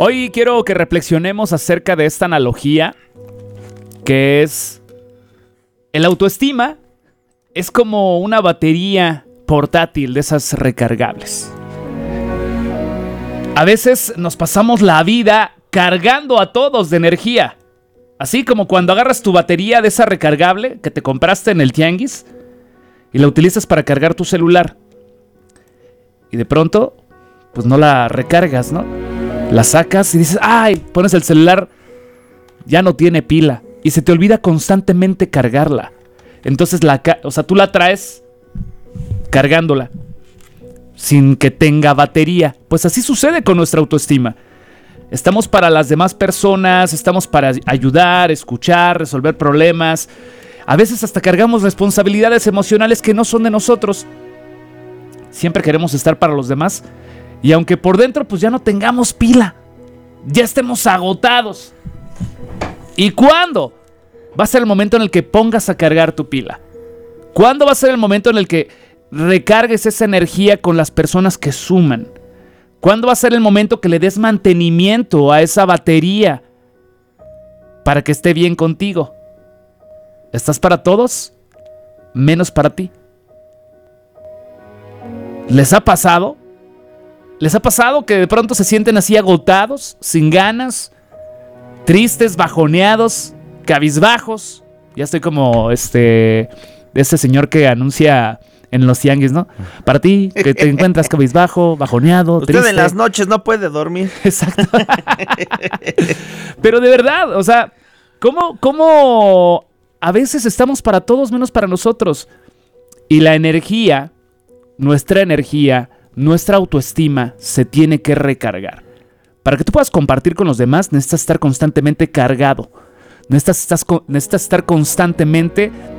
Hoy quiero que reflexionemos acerca de esta analogía que es el autoestima. Es como una batería portátil de esas recargables. A veces nos pasamos la vida cargando a todos de energía. Así como cuando agarras tu batería de esa recargable que te compraste en el tianguis y la utilizas para cargar tu celular. Y de pronto, pues no la recargas, ¿no? La sacas y dices, ¡ay! Pones el celular, ya no tiene pila. Y se te olvida constantemente cargarla. Entonces, tú la traes cargándola sin que tenga batería. Pues así sucede con nuestra autoestima. Estamos para las demás personas, estamos para ayudar, escuchar, resolver problemas. A veces hasta cargamos responsabilidades emocionales que no son de nosotros. Siempre queremos estar para los demás. Y aunque por dentro pues ya no tengamos pila, ya estemos agotados. ¿Y cuándo va a ser el momento en el que pongas a cargar tu pila? ¿Cuándo va a ser el momento en el que recargues esa energía con las personas que suman? ¿Cuándo va a ser el momento que le des mantenimiento a esa batería para que esté bien contigo? ¿Estás para todos? Menos para ti. ¿Les ha pasado? ¿Les ha pasado que de pronto se sienten así agotados, sin ganas, tristes, bajoneados, cabizbajos? Ya estoy como ese señor que anuncia en los tianguis, ¿no? Para ti, que te encuentras cabizbajo, bajoneado, Usted triste. en las noches no puede dormir. Exacto. Pero de verdad, o sea, ¿cómo a veces estamos para todos menos para nosotros? Y la energía, nuestra autoestima se tiene que recargar. Para que tú puedas compartir con los demás, necesitas estar constantemente cargado. Necesitas estar constantemente